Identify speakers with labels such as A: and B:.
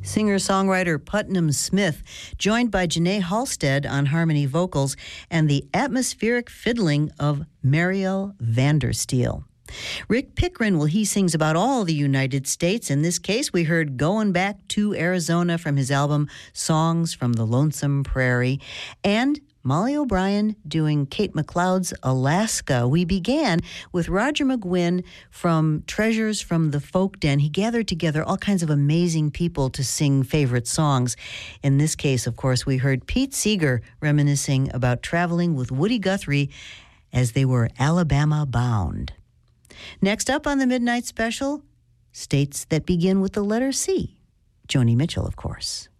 A: Singer-songwriter Putnam Smith, joined by Janae Halstead on harmony vocals and the atmospheric fiddling of Mariel Vandersteel. Rick Pickren, he sings about all the United States. In this case, we heard Going Back to Arizona from his album Songs from the Lonesome Prairie, and Molly O'Brien doing Kate McLeod's Alaska. We began with Roger McGuinn from Treasures from the Folk Den. He gathered together all kinds of amazing people to sing favorite songs. In this case, of course, we heard Pete Seeger reminiscing about traveling with Woody Guthrie as they were Alabama bound. Next up on the Midnight Special, states that begin with the letter C. Joni Mitchell, of course.